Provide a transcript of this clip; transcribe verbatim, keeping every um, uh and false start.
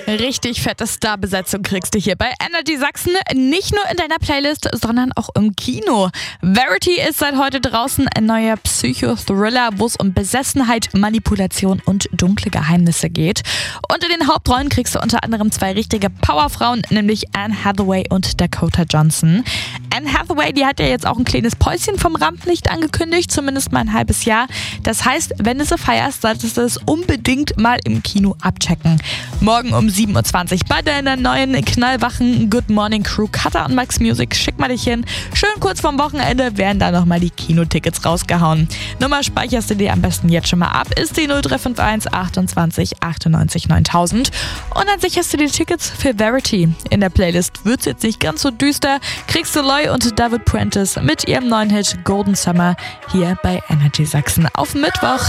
Richtig fette Starbesetzung kriegst du hier bei Energy Sachsen. Nicht nur in deiner Playlist, sondern auch im Kino. Verity ist seit heute draußen, ein neuer Psychothriller, wo es um Besessenheit, Manipulation und dunkle Geheimnisse geht. Und in den Hauptrollen kriegst du unter anderem zwei richtige Powerfrauen, nämlich Anne Hathaway und Dakota Johnson. Anne Hathaway, die hat ja jetzt auch ein kleines Päuschen vom Rampenlicht angekündigt, zumindest mal ein halbes Jahr. Das heißt, wenn du sie feierst, solltest du es unbedingt mal im Kino abchecken. Morgen um sieben Uhr zwanzig bei deiner neuen knallwachen Good Morning Crew Cutter und Max Music. Schick mal dich hin. Schön kurz vorm Wochenende werden da nochmal die Kinotickets rausgehauen. Nummer speicherst du dir am besten jetzt schon mal ab. Ist die null drei fünf eins achtundzwanzig achtundneunzig neuntausend. Und dann sicherst du die Tickets für Verity. In der Playlist wird's jetzt nicht ganz so düster. Kriegst du Loy und David Prentice mit ihrem neuen Hit Golden Summer hier bei Energy Sachsen auf Mittwoch.